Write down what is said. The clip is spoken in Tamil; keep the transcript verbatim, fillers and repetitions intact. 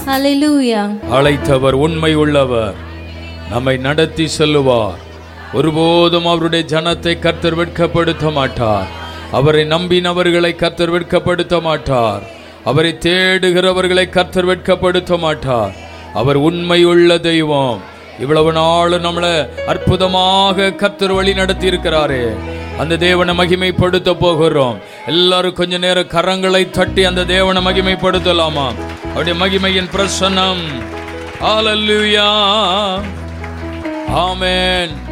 ஹல்லேலூயா. அழைத்தவர் உண்மை உள்ளவர், நம்மை நடத்தி செல்லுவார். ஒருபோதும் அவருடைய ஜனத்தை கர்த்தர் வெட்கப்படுத்த மாட்டார். அவரை நம்பினவர்களை கர்த்தர் வெட்கப்படுத்த மாட்டார். அவரை தேடுகிறவர்களை கர்த்தர் வெட்கப்படுத்த மாட்டார். அவர் உண்மையுள்ள தெய்வம். இவ்வளவு நாள் நம்மளை அற்புதமாக கர்த்தர் வழி நடத்தி இருக்கிறாரே, அந்த தேவனை மகிமைப்படுத்த போகிறோம். எல்லாரும் கொஞ்ச நேரம் கரங்களை தட்டி அந்த தேவனை மகிமைப்படுத்தலாமா? அவருடைய மகிமையின் பிரசன்னம். ஹல்லேலூயா. ஆமென்.